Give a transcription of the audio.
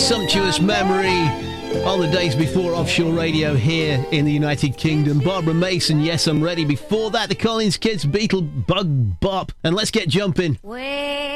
sumptuous memory on the days before offshore radio here in the United Kingdom. Barbara Mason, Yes I'm Ready. Before that, the Collins Kids, Beetle Bug Bop. And let's get jumping.